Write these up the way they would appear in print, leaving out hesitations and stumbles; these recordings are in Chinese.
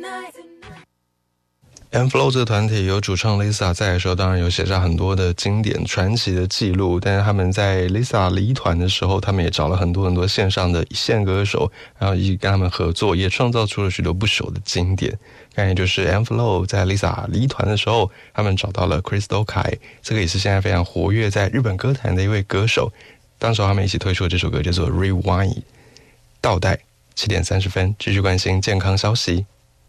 M-Flow 这个团体有主唱 Lisa 在的时候，当然有写下很多的经典传奇的记录，但是他们在 Lisa 离团的时候，他们也找了很多线上的一线歌手，然后一起跟他们合作，也创造出了许多不朽的经典。刚才就是 M-Flow 在 Lisa 离团的时候，他们找到了 Crystal Kai， 这个也是现在非常活跃在日本歌坛的一位歌手。当时他们一起推出的这首歌叫做 Rewind 倒带。7点30分，继续关心健康消息。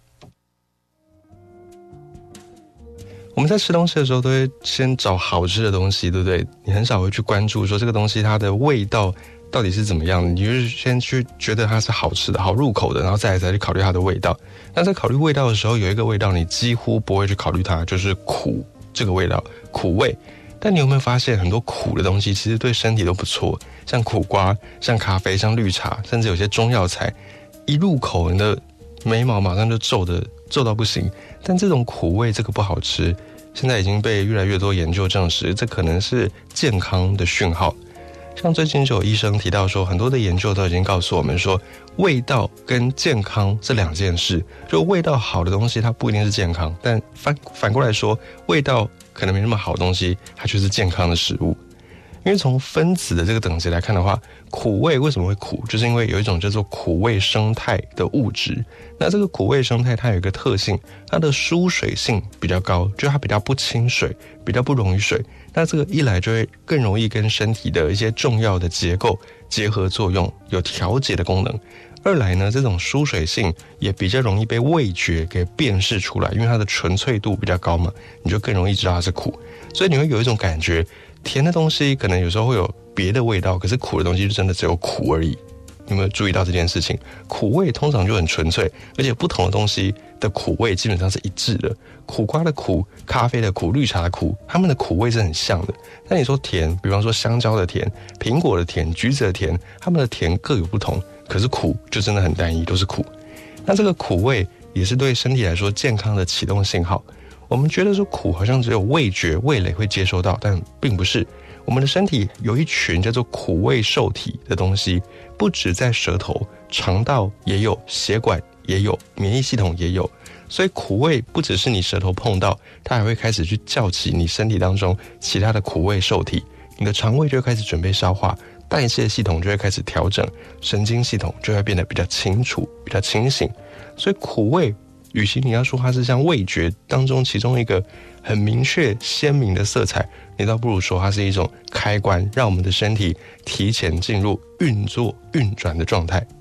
我们在吃东西的时候都会先找好吃的东西，对不对？你很少会去关注说这个东西它的味道到底是怎么样，你就是先去觉得它是好吃的好入口的，然后再去考虑它的味道。那在考虑味道的时候，有一个味道你几乎不会去考虑它，就是苦这个味道，苦味。但你有没有发现很多苦的东西其实对身体都不错，像苦瓜，像咖啡，像绿茶，甚至有些中药材，一入口你的眉毛马上就皱到不行。但这种苦味这个不好吃，现在已经被越来越多研究证实，这可能是健康的讯号。像最近就有医生提到说，很多的研究都已经告诉我们说，味道跟健康是两件事。就味道好的东西它不一定是健康，但反过来说，味道可能没那么好的东西它就是健康的食物。因为从分子的这个等级来看的话，苦味为什么会苦，就是因为有一种叫做苦味生态的物质。那这个苦味生态它有一个特性，它的疏水性比较高，就是它比较不亲水，比较不溶于水。那这个一来就会更容易跟身体的一些重要的结构结合作用，有调节的功能。二来呢，这种疏水性也比较容易被味觉给辨识出来，因为它的纯粹度比较高嘛，你就更容易知道它是苦。所以你会有一种感觉，甜的东西可能有时候会有别的味道，可是苦的东西就真的只有苦而已。你有没有注意到这件事情？苦味通常就很纯粹，而且不同的东西的苦味基本上是一致的。苦瓜的苦、咖啡的苦、绿茶的苦，它们的苦味是很像的。但你说甜，比方说香蕉的甜、苹果的甜、橘子的甜，它们的甜各有不同，可是苦就真的很单一，都是苦。那这个苦味也是对身体来说健康的启动信号。我们觉得说苦好像只有味觉、味蕾会接收到，但并不是。我们的身体有一群叫做苦味受体的东西，不止在舌头，肠道也有，血管也有，免疫系统也有。所以苦味不只是你舌头碰到，它还会开始去叫起你身体当中其他的苦味受体，你的肠胃就会开始准备消化，代谢系统就会开始调整，神经系统就会变得比较清楚、比较清醒。所以苦味与其你要说它是像味觉当中其中一个很明确鲜明的色彩，你倒不如说它是一种开关，让我们的身体提前进入运作运转的状态。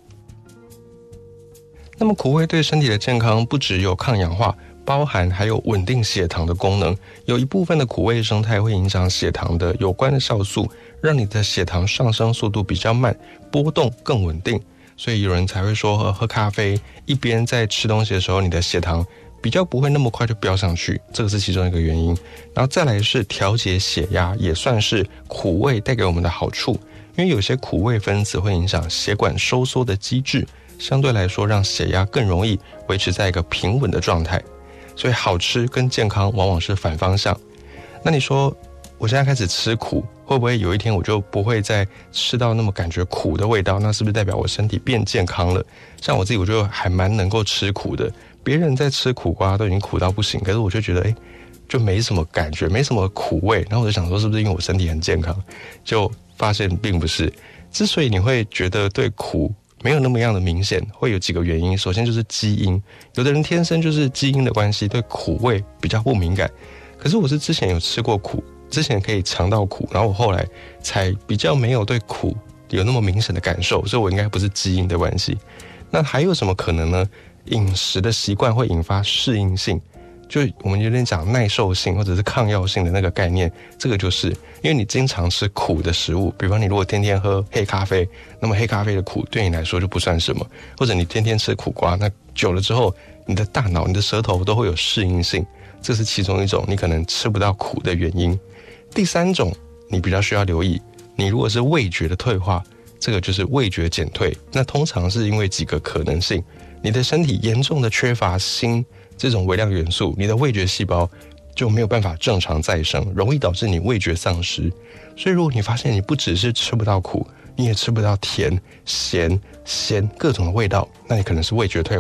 那么苦味对身体的健康不只有抗氧化，包含还有稳定血糖的功能。有一部分的苦味生态会影响血糖的有关的酵素，让你的血糖上升速度比较慢，波动更稳定。所以有人才会说喝咖啡一边在吃东西的时候，你的血糖比较不会那么快就飙上去，这个是其中一个原因。然后再来是调节血压，也算是苦味带给我们的好处。因为有些苦味分子会影响血管收缩的机制，相对来说让血压更容易维持在一个平稳的状态。所以好吃跟健康往往是反方向。那你说我现在开始吃苦，会不会有一天我就不会再吃到那么感觉苦的味道？那是不是代表我身体变健康了？像我自己，我就还蛮能够吃苦的。别人在吃苦瓜都已经苦到不行，可是我就觉得就没什么感觉，没什么苦味。然后我就想说是不是因为我身体很健康，就发现并不是。之所以你会觉得对苦没有那么样的明显，会有几个原因。首先就是基因，有的人天生就是基因的关系，对苦味比较不敏感。可是我是之前有吃过苦，之前可以尝到苦，然后我后来才比较没有对苦有那么明显的感受，所以我应该不是基因的关系。那还有什么可能呢？饮食的习惯会引发适应性，就我们有点讲耐受性或者是抗药性的那个概念。这个就是因为你经常吃苦的食物，比方你如果天天喝黑咖啡，那么黑咖啡的苦对你来说就不算什么，或者你天天吃苦瓜，那久了之后你的大脑、你的舌头都会有适应性，这是其中一种你可能吃不到苦的原因。第三种你比较需要留意，你如果是味觉的退化，这个就是味觉减退，那通常是因为几个可能性。你的身体严重的缺乏锌这种微量元素，你的味觉细胞就没有办法正常再生，容易导致你味觉丧失。所以如果你发现你不只是吃不到苦，你也吃不到甜、咸、鲜各种的味道，那你可能是味觉退化，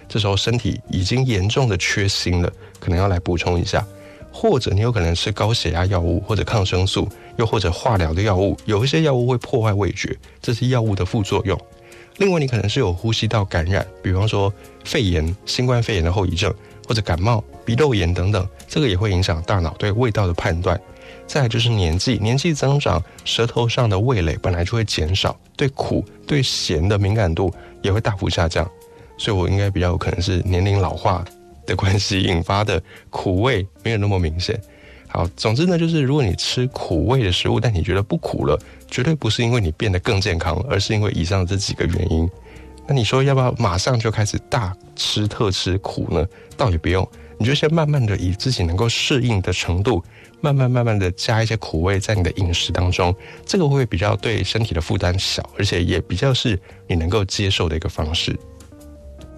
这时候身体已经严重的缺锌了，可能要来补充一下。或者你有可能吃高血压药物或者抗生素，又或者化疗的药物，有一些药物会破坏味觉，这是药物的副作用。另外你可能是有呼吸道感染，比方说肺炎、新冠肺炎的后遗症，或者感冒、鼻窦炎等等，这个也会影响大脑对味道的判断。再来就是年纪增长，舌头上的味蕾本来就会减少，对苦对咸的敏感度也会大幅下降，所以我应该比较有可能是年龄老化的关系引发的苦味没有那么明显。好，总之呢，就是如果你吃苦味的食物，但你觉得不苦了，绝对不是因为你变得更健康，而是因为以上这几个原因。那你说要不要马上就开始大吃特吃苦呢？倒也不用，你就先慢慢的以自己能够适应的程度，慢慢的加一些苦味在你的饮食当中，这个会比较对身体的负担小，而且也比较是你能够接受的一个方式。